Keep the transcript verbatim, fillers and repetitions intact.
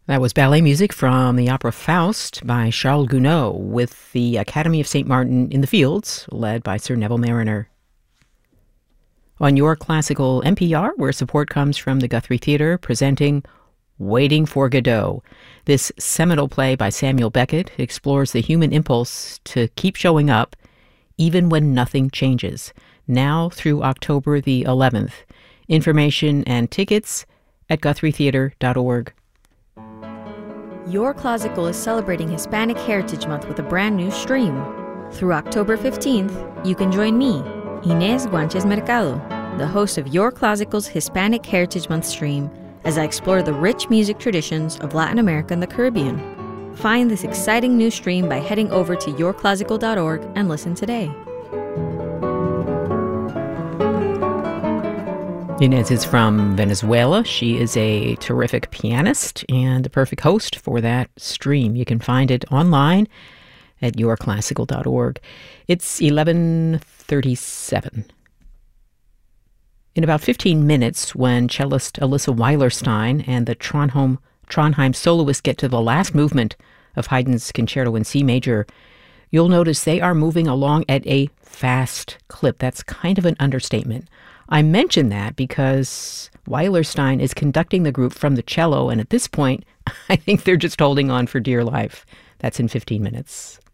That was ballet music from the opera Faust by Charles Gounod with the Academy of Saint Martin in the Fields, led by Sir Neville Mariner. On Your Classical N P R, where support comes from the Guthrie Theatre, presenting Waiting for Godot. This seminal play by Samuel Beckett explores the human impulse to keep showing up even when nothing changes. Now through October the eleventh. Information and tickets at guthrie theatre dot org. Your Classical is celebrating Hispanic Heritage Month with a brand new stream. Through October fifteenth, you can join me, Inés Guanches Mercado, the host of Your Classical's Hispanic Heritage Month stream, as I explore the rich music traditions of Latin America and the Caribbean. Find this exciting new stream by heading over to your classical dot org and listen today. Inez is from Venezuela. She is a terrific pianist and the perfect host for that stream. You can find it online at your classical dot org. It's eleven thirty-seven. In about fifteen minutes, when cellist Alyssa Weilerstein and the Trondheim, Trondheim soloist get to the last movement of Haydn's Concerto in C major, you'll notice they are moving along at a fast clip. That's kind of an understatement. I mention that because Weilerstein is conducting the group from the cello, and at this point, I think they're just holding on for dear life. That's in fifteen minutes.